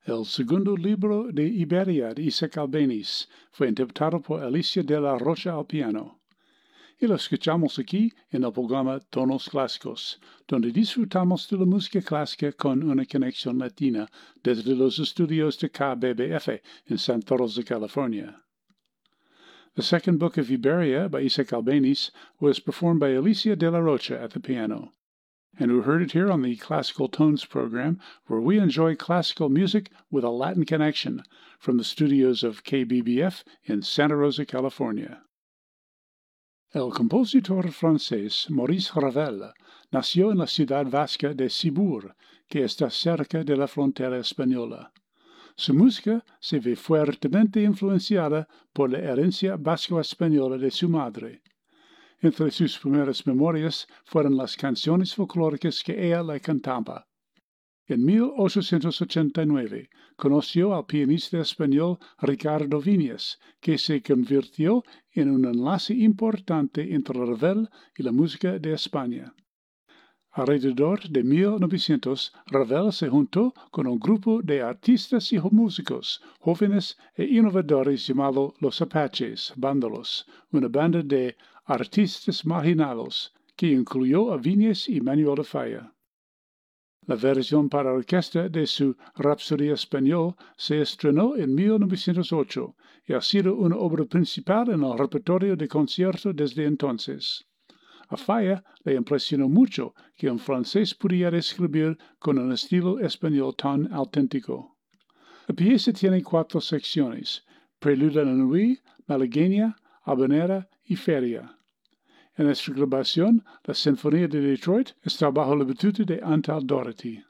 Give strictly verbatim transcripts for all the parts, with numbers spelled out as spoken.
El segundo libro de Iberia de Isaac Albéniz fue interpretado por Alicia de la Rocha al piano. Y lo escuchamos aquí en el programa Tonos Clásicos, donde disfrutamos de la música clásica con una conexión latina desde los estudios de K B B F in Santa Rosa, California. The second book of Iberia by Isaac Albéniz was performed by Alicia de la Rocha at the piano. And we heard it here on the Classical Tones program, where we enjoy classical music with a Latin connection from the studios of K B B F in Santa Rosa, California. El compositor francés Maurice Ravel nació en la ciudad vasca de Ciboure, que está cerca de la frontera española. Su música se ve fuertemente influenciada por la herencia vasco-española de su madre. Entre sus primeras memorias fueron las canciones folclóricas que ella le cantaba. En mil ochocientos ochenta y nueve conoció al pianista español Ricardo Viñas, que se convirtió en un enlace importante entre Ravel y la música de España. Alrededor de mil novecientos, Ravel se juntó con un grupo de artistas y músicos jóvenes e innovadores llamado Los Apaches Vándalos, una banda de artistas marginados que incluyó a Viñas y Manuel de Falla. La versión para orquesta de su Rapsodia Español se estrenó en mil novecientos ocho y ha sido una obra principal en el repertorio de concierto desde entonces. A Falla le impresionó mucho que un francés pudiera escribir con un estilo español tan auténtico. La pieza tiene cuatro secciones: Prelude a la Nuit, Malagueña, Habanera y Feria. En esta grabación, la Sinfonía de Detroit está bajo la batuta de Antal Doherty.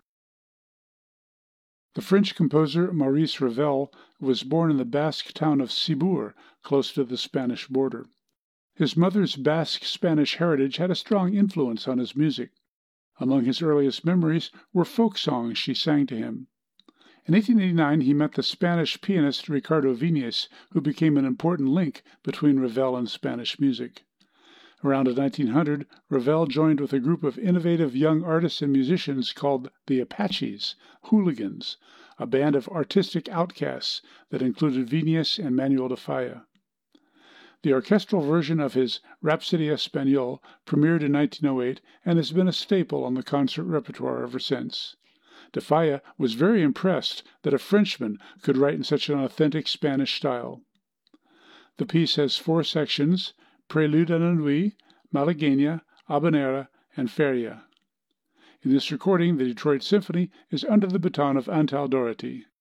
The French composer Maurice Ravel was born in the Basque town of Ciboure, close to the Spanish border. His mother's Basque Spanish heritage had a strong influence on his music. Among his earliest memories were folk songs she sang to him. In eighteen eighty-nine, he met the Spanish pianist Ricardo Viñas, who became an important link between Ravel and Spanish music. Around nineteen hundred, Ravel joined with a group of innovative young artists and musicians called the Apaches, Hooligans, a band of artistic outcasts that included Viñas and Manuel de Falla. The orchestral version of his Rhapsody Espagnole premiered in nineteen oh eight and has been a staple on the concert repertoire ever since. De Falla was very impressed that a Frenchman could write in such an authentic Spanish style. The piece has four sections: Prelude a la Nuit, Malagueña, Habanera, and Feria. In this recording, the Detroit Symphony is under the baton of Antal Doherty.